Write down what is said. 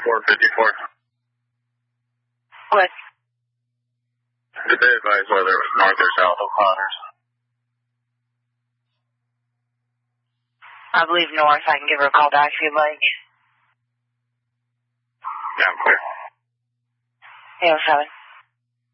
454. What? Did they advise whether it was north or south of Potters? I believe north. I can give her a call back if you'd like. Yeah, I'm clear. 807.